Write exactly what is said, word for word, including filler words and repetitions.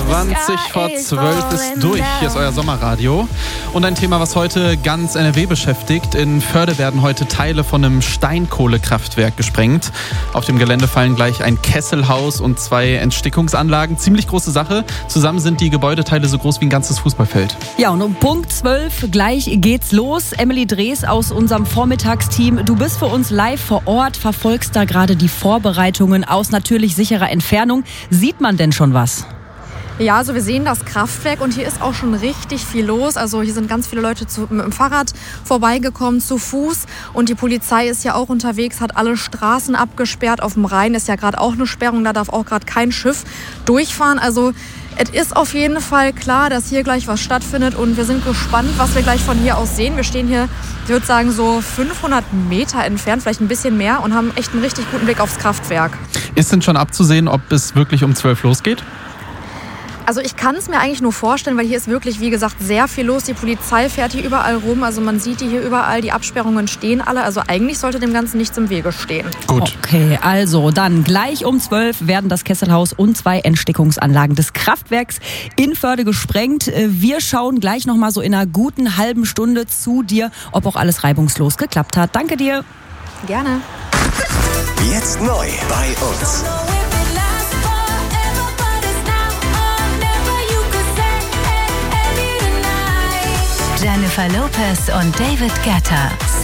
zwanzig vor zwölf ist durch. Hier ist euer Sommerradio. Und ein Thema, was heute ganz N R W beschäftigt. In Förde werden heute Teile von einem Steinkohlekraftwerk gesprengt. Auf dem Gelände fallen gleich ein Kesselhaus und zwei Entstickungsanlagen. Ziemlich große Sache. Zusammen sind die Gebäudeteile so groß wie ein ganzes Fußballfeld. Ja, und um Punkt zwölf gleich geht's los. Emily Drees aus unserem Vormittagsteam. Du bist für uns live vor Ort, verfolgst da gerade die Vorbereitungen aus natürlich sicherer Entfernung. Sieht man denn schon was? Ja, also wir sehen das Kraftwerk und hier ist auch schon richtig viel los. Also hier sind ganz viele Leute zu, mit dem Fahrrad vorbeigekommen, zu Fuß. Und die Polizei ist ja auch unterwegs, hat alle Straßen abgesperrt. Auf dem Rhein ist ja gerade auch eine Sperrung, da darf auch gerade kein Schiff durchfahren. Also es ist auf jeden Fall klar, dass hier gleich was stattfindet. Und wir sind gespannt, was wir gleich von hier aus sehen. Wir stehen hier, ich würde sagen, so fünfhundert Meter entfernt, vielleicht ein bisschen mehr, und haben echt einen richtig guten Blick aufs Kraftwerk. Ist denn schon abzusehen, ob es wirklich um zwölf losgeht? Also ich kann es mir eigentlich nur vorstellen, weil hier ist wirklich, wie gesagt, sehr viel los. Die Polizei fährt hier überall rum, also man sieht die hier überall, die Absperrungen stehen alle. Also eigentlich sollte dem Ganzen nichts im Wege stehen. Gut. Okay, also dann gleich um zwölf werden das Kesselhaus und zwei Entstickungsanlagen des Kraftwerks in Förde gesprengt. Wir schauen gleich noch mal so in einer guten halben Stunde zu dir, ob auch alles reibungslos geklappt hat. Danke dir. Gerne. Jetzt neu bei uns. Jennifer Lopez und David Guetta.